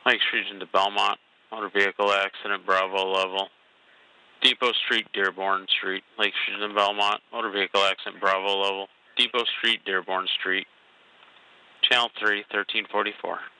Lakes Region to Belmont, motor vehicle accident, Bravo level. Depot Street, Dearborn Street, Lakes Region to Belmont, motor vehicle accident, Bravo level. Depot Street, Dearborn Street. Channel 3, 1344.